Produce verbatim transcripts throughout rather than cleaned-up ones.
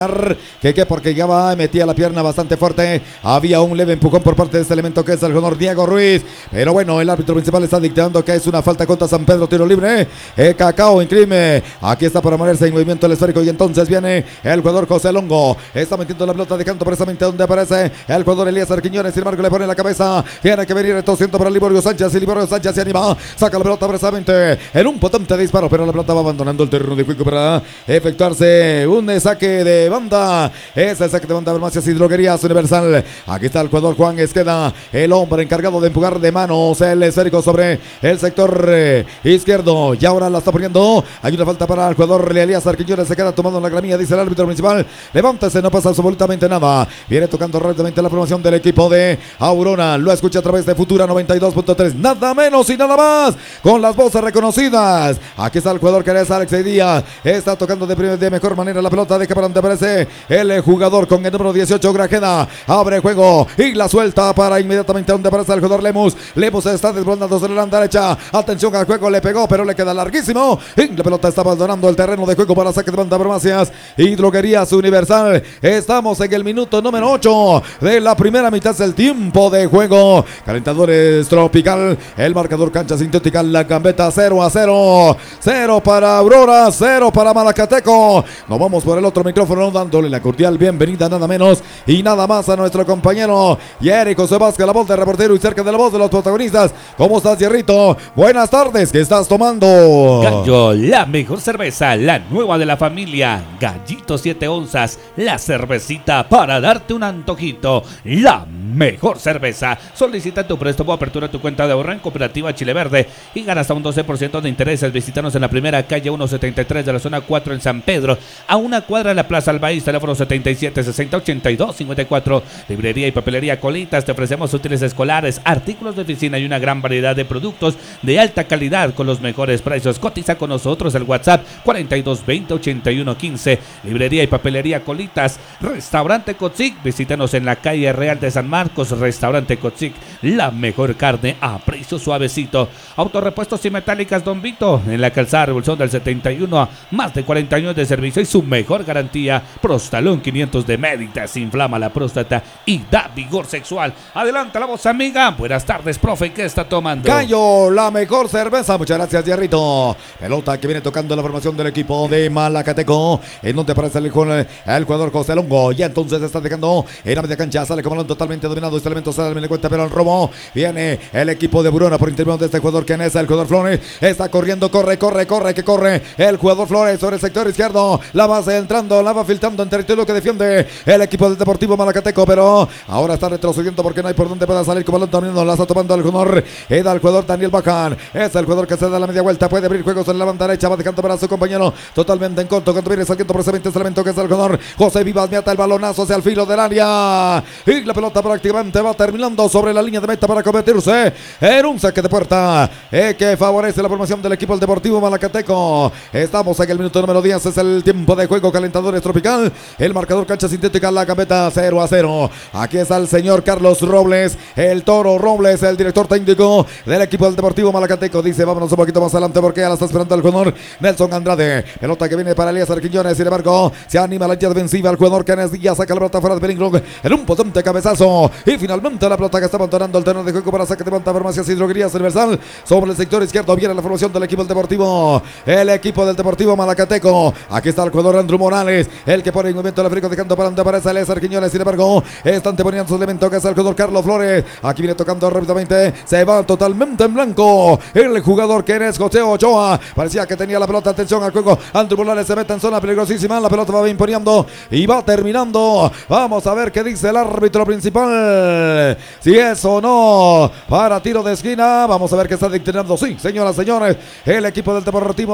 Que, que porque llegaba, metía la pierna bastante fuerte. Había un leve empujón por parte de este elemento que es el jugador Diego Ruiz. Pero bueno, el árbitro principal está dictando que es una falta contra San Pedro, tiro libre. Eh, Cacao inclime. Aquí está para ponerse en movimiento el esférico. Y entonces viene el jugador José Longo. Está metiendo la pelota, dejando precisamente donde aparece el jugador Elías Arquiñones. Sin embargo, le pone la cabeza. Tiene que venir tosiendo para Liborio Sánchez. Y Liborio Sánchez se anima. Saca la pelota precisamente en un potente disparo. Pero la pelota va abandonando el terreno de juego para efectuarse un saque de banda. Es el saque de banda Farmacias y Droguerías Universal. Aquí está el jugador Juan Esqueda, el hombre encargado de empujar de manos el esférico sobre el sector eh, izquierdo. Y ahora la está poniendo. Hay una falta para el jugador Elías Arquiñones. Se queda tomando la gramilla, dice el árbitro principal. Levántese, no pasa absolutamente nada. Viene tocando rápidamente la formación del equipo de Aurora. Lo escucha a través de Futura noventa y dos punto tres. Nada menos y nada más. Con las voces reconocidas. Aquí está el jugador que es Alex Díaz. Está tocando de, de mejor manera la pelota. Deja para donde aparece el jugador con el número dieciocho, Grajeda. Abre juego y la suelta para inmediatamente donde aparece el jugador Lemus. Lemus está desbordando sobre la derecha. Atención al juego, le pegó, pero le queda larguísimo. Y la pelota está abandonando el terreno de juego para saque de banda Farmacias y Droguerías Universal. Estamos en el minuto número ocho de la primera mitad del tiempo de juego. Calentadores Tropical. El marcador cancha sintética, la gambeta cero a cero. cero para Aurora, cero para Malacateco. Nos vamos por el otro micrófono dándole la cordial bienvenida nada menos y nada más a nuestro compañero Yerico Sebasca, la voz del reportero y cerca de la voz de los protagonistas. ¿Cómo estás, Yerrito? Buenas tardes, ¿qué estás tomando? Gallo, la mejor cerveza, la nueva de la familia. Gallito siete onzas, la cervecita para darte un antojito. La mejor cerveza. Solicita tu préstamo, apertura tu cuenta de ahorro en Cooperativa Chile Verde y gana hasta un doce por ciento de intereses. Visítanos en la primera calle ciento setenta y tres de la zona cuatro en San Pedro, a una cuadra de la Plaza Albaíz. Teléfono setenta y siete sesenta ochenta y dos cincuenta y cuatro. Librería y papelería Colitas. Te ofrecemos útiles escolares, artículos de oficina y una gran variedad de productos de alta calidad con los mejores precios. Cotiza con nosotros el WhatsApp cuarenta y dos veinte ochenta y uno quince. Librería y papelería Colitas. Restaurante Cotzic. Visítanos en la calle Real de San Marcos. Restaurante Cotzic, la mejor carne a precio suavecito. Autorepuestos y metálicas Don Vito, en la calzada Revolución del setenta y uno. Más de cuarenta años de servicio y su mejor garantía. Prostalón quinientos de Mérida, se inflama la próstata y da vigor sexual. Adelanta la voz, amiga. Buenas tardes, profe, ¿qué está tomando? Gallo, la mejor cerveza. Muchas gracias, Yerrito. Pelota que viene tocando la formación del equipo de Malacateco, en donde aparece el, el jugador José Longo. Y entonces está dejando en la media cancha. Sale como totalmente dominado este elemento. Sale me le cuenta, pero el robo. Viene el equipo de Burona por intermedio de este jugador que es el jugador Flores. Está corriendo, corre, corre, corre, que corre. El jugador Flores sobre el sector izquierdo. La va entrando, la va filtrando en territorio que defiende el equipo del Deportivo Malacateco, pero ahora está retrocediendo porque no hay por dónde pueda salir. Como balón dominando, la está tomando el jugador. Eda el jugador Daniel Bacán. Es el jugador que se da la media vuelta. Puede abrir juegos en la banda derecha. Va dejando para su compañero totalmente en corto. Cuando viene saliendo precisamente este elemento que es el jugador José Vivas. Mata el balonazo hacia el filo del área. Y la pelota prácticamente va terminando sobre la línea de meta para convertirse en un saque de puerta eh, que favorece la formación del equipo del Deportivo Malacateco. Estamos en el minuto número diez. Es el tiempo de juego. Calentadores Tropical. El marcador cancha sintética, la gambeta cero a cero. Aquí está el señor Carlos Robles, el Toro Robles, el director técnico del equipo del Deportivo Malacateco. Dice, vámonos un poquito más adelante porque ya la está esperando el jugador Nelson Andrade. Pelota que viene para Elías Arquiñones. Sin embargo, se anima la línea defensiva. El jugador Kenneth Díaz saca la pelota fuera de peligro en un potente cabezazo. Y finalmente la pelota que está abandonando el terreno de juego para saque de banda Farmacias y Droguerías Universal. Sobre el sector izquierdo viene la formación del equipo del Deportivo. El equipo del Deportivo Malacateco. Aquí está el jugador Andrew Morales, el que pone en movimiento el africano dejando para donde aparece Elías Arquiñones. Sin embargo, están poniendo su elemento que es el jugador Carlos Flores. Aquí viene tocando rápidamente. Se va totalmente en blanco el jugador que es José Ochoa. Parecía que tenía la pelota. Atención al juego. Andrew Morales se mete en zona peligrosísima. La pelota va imponiendo y va terminando. Vamos a ver qué dice el árbitro principal. Si es o no para tiro de esquina. Vamos a ver qué está dictando. Sí, señoras, señores. El equipo del Deportivo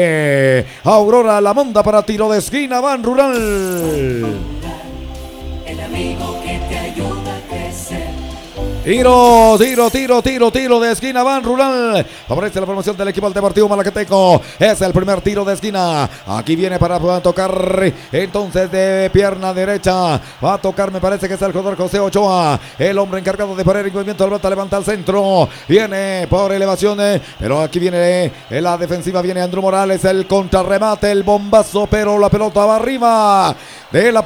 de Aurora la manda para tiro de esquina. Van Rural. El amigo que te ayuda a crecer. Tiro, tiro, tiro, tiro, tiro de esquina, Van Rural. Favorece la formación del equipo del Deportivo Malacateco. Es el primer tiro de esquina. Aquí viene para tocar entonces de pierna derecha. Va a tocar, me parece que es el jugador José Ochoa. El hombre encargado de poner en movimiento la pelota, levanta al centro. Viene por elevación, pero aquí viene en la defensiva, viene Andrew Morales. El contrarremate, el bombazo, pero la pelota va arriba de la